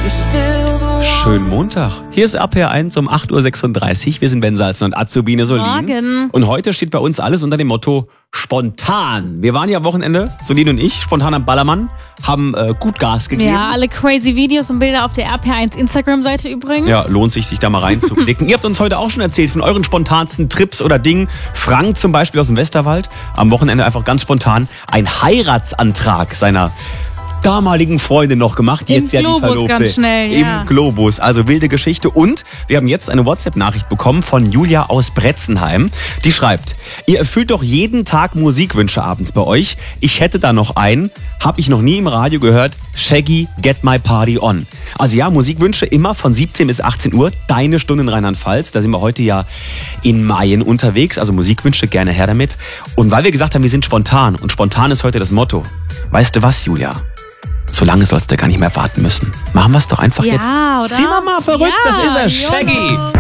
Schönen Montag. Hier ist RPR1 um 8.36 Uhr. Wir sind Ben Salzen und Azubine Solin. Morgen. Und heute steht bei uns alles unter dem Motto spontan. Wir waren ja am Wochenende, Solin und ich, spontan am Ballermann, haben gut Gas gegeben. Ja, alle crazy Videos und Bilder auf der RPR1 Instagram-Seite übrigens. Ja, lohnt sich da mal reinzuklicken. Ihr habt uns heute auch schon erzählt von euren spontansten Trips oder Dingen. Frank zum Beispiel aus dem Westerwald, am Wochenende einfach ganz spontan einen Heiratsantrag seiner damaligen Freundin noch gemacht, Im jetzt ja Globus die Verlobte. ganz schnell, ja. Im Globus, also wilde Geschichte. Und wir haben jetzt eine WhatsApp-Nachricht bekommen von Julia aus Bretzenheim. Die schreibt, ihr erfüllt doch jeden Tag Musikwünsche abends bei euch. Ich hätte da noch einen, habe ich noch nie im Radio gehört, Shaggy, Get My Party On. Also ja, Musikwünsche immer von 17 bis 18 Uhr, deine Stunde in Rheinland-Pfalz. Da sind wir heute ja in Mayen unterwegs, also Musikwünsche, gerne her damit. Und weil wir gesagt haben, wir sind spontan und spontan ist heute das Motto. Weißt du was, Julia? So lange sollst du gar nicht mehr warten müssen. Machen wir es doch einfach Ja, jetzt. oder? Zieh mal verrückt, Ja, das ist er, Shaggy. YOLO.